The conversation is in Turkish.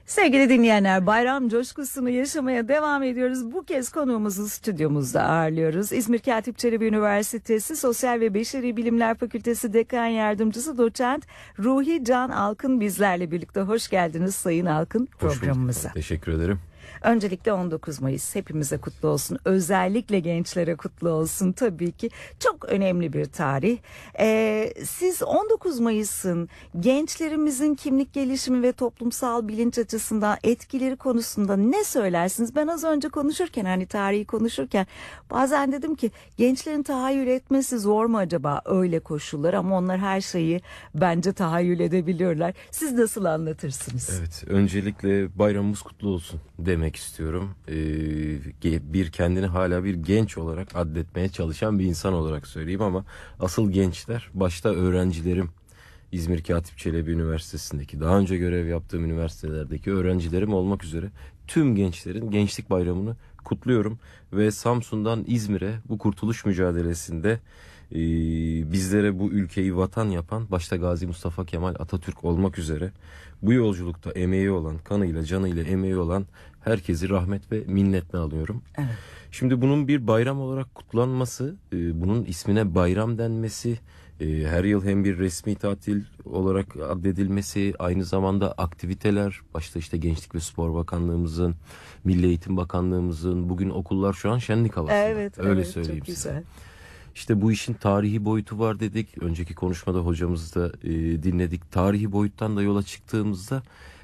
Sevgili dinleyenler, bayram coşkusunu yaşamaya devam ediyoruz. Bu kez konuğumuzu stüdyomuzda ağırlıyoruz. İzmir Katip Çelebi Üniversitesi Sosyal ve Beşeri Bilimler Fakültesi Dekan Yardımcısı Doçent Ruhi Can Alkın bizlerle birlikte. Hoş geldiniz Sayın Alkın programımıza. Teşekkür ederim. Öncelikle 19 Mayıs hepimize kutlu olsun. Özellikle gençlere kutlu olsun tabii ki. Çok önemli bir tarih. Siz 19 Mayıs'ın gençlerimizin kimlik gelişimi ve toplumsal bilinç açısından etkileri konusunda ne söylersiniz? Ben az önce konuşurken, hani tarihi konuşurken bazen dedim ki gençlerin tahayyül etmesi zor mu acaba öyle koşullar, ama onlar her şeyi bence tahayyül edebiliyorlar. Siz nasıl anlatırsınız? Evet, öncelikle bayramımız kutlu olsun demek istiyorum. Bir kendini hala bir genç olarak addetmeye çalışan bir insan olarak söyleyeyim, ama asıl gençler, başta öğrencilerim, İzmir Katip Çelebi Üniversitesi'ndeki, daha önce görev yaptığım üniversitelerdeki öğrencilerim olmak üzere tüm gençlerin Gençlik Bayramı'nı kutluyorum ve Samsun'dan İzmir'e bu kurtuluş mücadelesinde bizlere bu ülkeyi vatan yapan, başta Gazi Mustafa Kemal Atatürk olmak üzere, bu yolculukta emeği olan, kanıyla canıyla emeği olan herkesi rahmet ve minnetle alıyorum. Evet. Şimdi bunun bir bayram olarak kutlanması, bunun ismine bayram denmesi, her yıl hem bir resmi tatil olarak addedilmesi, aynı zamanda aktiviteler, başta işte Gençlik ve Spor Bakanlığımızın, Milli Eğitim Bakanlığımızın, bugün okullar şu an şenlik havasında. Evet, öyle evet, söyleyeyim çok size. güzel. İşte bu işin tarihi boyutu var dedik. Önceki konuşmada hocamızı da dinledik. Tarihi boyuttan da yola çıktığımızda